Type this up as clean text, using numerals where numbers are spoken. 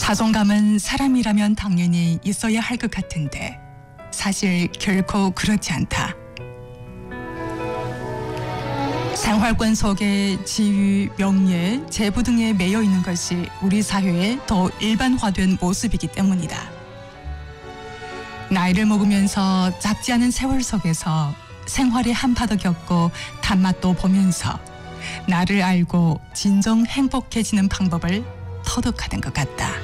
자존감은 사람이라면 당연히 있어야 할 것 같은데 사실 결코 그렇지 않다. 생활권 속에 지위, 명예, 재부 등에 매여 있는 것이 우리 사회에 더 일반화된 모습이기 때문이다. 나이를 먹으면서 짧지 않은 세월 속에서 생활의 한파도 겪고 단맛도 보면서 나를 알고 진정 행복해지는 방법을 터득하는 것 같다.